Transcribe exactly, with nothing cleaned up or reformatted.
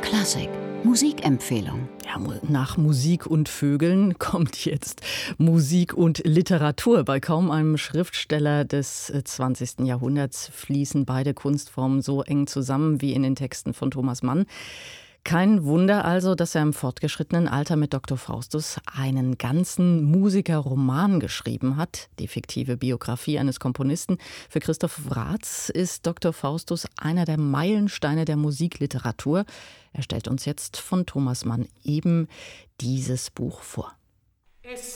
Klassik. Musikempfehlung. Ja, nach Musik und Vögeln kommt jetzt Musik und Literatur. Bei kaum einem Schriftsteller des zwanzigsten Jahrhunderts fließen beide Kunstformen so eng zusammen wie in den Texten von Thomas Mann. Kein Wunder also, dass er im fortgeschrittenen Alter mit Doktor Faustus einen ganzen Musikerroman geschrieben hat. Die fiktive Biografie eines Komponisten. Für Christoph Wratz ist Doktor Faustus einer der Meilensteine der Musikliteratur. Er stellt uns jetzt von Thomas Mann eben dieses Buch vor.